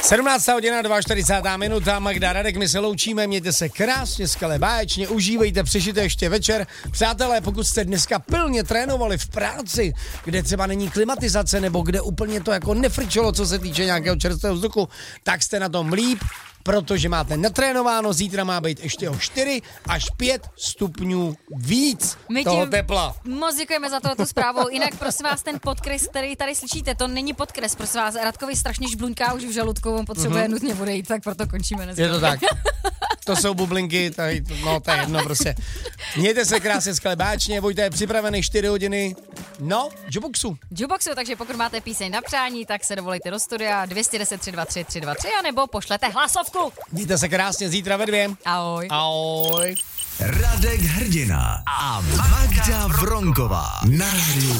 17. hodina, 42. minuta, Magda, Radek, my se loučíme, mějte se krásně, skvěle, báječně, užívejte, přežijte ještě večer. Přátelé, pokud jste dneska pilně trénovali v práci, kde třeba není klimatizace, nebo kde úplně to jako nefrčelo, co se týče nějakého čerstvého vzduchu, tak jste na tom líp, protože máte natrénováno, zítra má být ještě o 4 až 5 stupňů víc toho tepla. Moc děkujeme za tohoto zprávu. Jinak prosím vás, ten podkres, který tady slyšíte, to není podkres, prosím vás. Radkovi strašně žbluňká už v žaludku, on potřebuje nutně odejít, tak proto končíme dneska. Je to tak. To jsou bublinky, tady, no to je jedno prostě. Mějte se krásně, skvěle, báječně, Vojta je připravený 4 hodiny, no, Juboxu, takže pokud máte píseň na přání, tak se dovolejte do studia 210 323 323 anebo pošlete hlasovku. Mějte se krásně, zítra ve 2. Ahoj. Ahoj. Radek Hrdina a Magda Vronková na rádiu